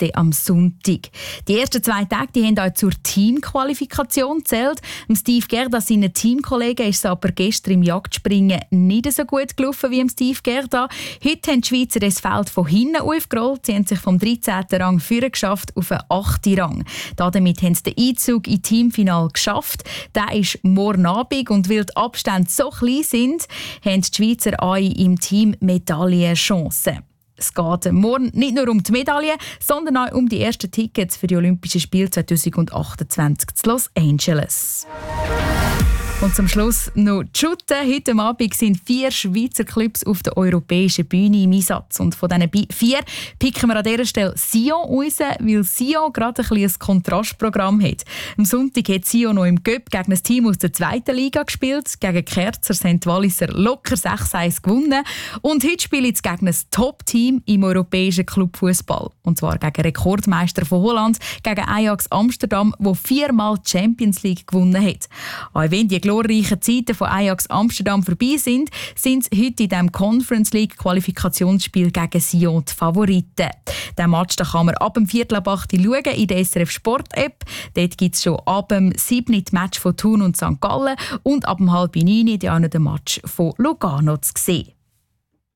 am Sonntag. Die ersten 2 Tage die haben auch zur Teamqualifikation gezählt. Steve Gerda, seinen Teamkollegen, ist es aber gestern im Jagdspringen nicht so gut gelaufen wie Steve Gerda. Heute haben die Schweizer das Feld von hinten aufgerollt. Sie haben sich vom 13. Rang führen geschafft auf den 8. Rang. Damit haben sie den Einzug ins Teamfinale geschafft. Der ist morgen Abend. Und weil die Abstände so klein sind, haben die Schweizer alle im Team Medaillenchancen. Es geht morgen nicht nur um die Medaille, sondern auch um die ersten Tickets für die Olympischen Spiele 2028 in Los Angeles. Und zum Schluss noch die Shooten. Heute Abend sind 4 Schweizer Clubs auf der europäischen Bühne im Einsatz. Und von diesen 4 picken wir an dieser Stelle Sion raus, weil Sion gerade ein Kontrastprogramm hat. Am Sonntag hat Sion noch im Cup gegen ein Team aus der 2. Liga gespielt. Gegen Kerzer St. Walliser locker 6-1 gewonnen. Und heute spielt es gegen ein Top-Team im europäischen Clubfußball. Und zwar gegen Rekordmeister von Holland, gegen Ajax Amsterdam, der 4-mal die Champions League gewonnen hat. Auch wenn die glorreichen Zeiten von Ajax Amsterdam vorbei sind sie heute in diesem Conference League Qualifikationsspiel gegen Sion die Favoriten. Diesen Match kann man ab dem 7:08 schauen in der SRF Sport App. Dort gibt es schon ab dem 7. das Match von Thun und St. Gallen und ab dem 8:30 auch noch den Match von Lugano zu sehen.